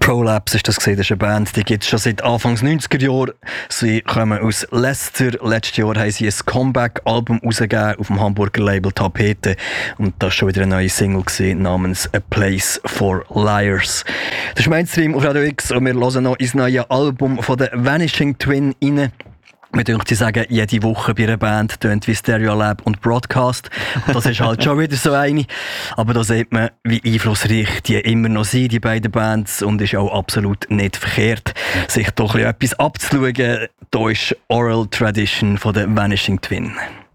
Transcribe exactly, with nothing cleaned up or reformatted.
Prolapse ist das gesehen, das ist eine Band, die gibt es schon seit Anfangs neunziger Jahren. Sie kommen aus Leicester. Letztes Jahr haben sie ein Comeback-Album rausgegeben auf dem Hamburger Label Tapete. Und das war schon wieder eine neue Single gewesen, namens A Place for Liars. Das ist Mainstream auf Radio X und wir hören noch ins neue Album von der Vanishing Twin rein. Wir dürfen sagen, jede Woche bei einer Band tönt wie Stereolab und Broadcast. Und das ist halt schon wieder so eine. Aber da sieht man, wie einflussreich die immer noch sind, die beiden Bands. Und ist auch absolut nicht verkehrt, sich doch etwas abzuschauen. Da ist Oral Tradition von der Vanishing Twin.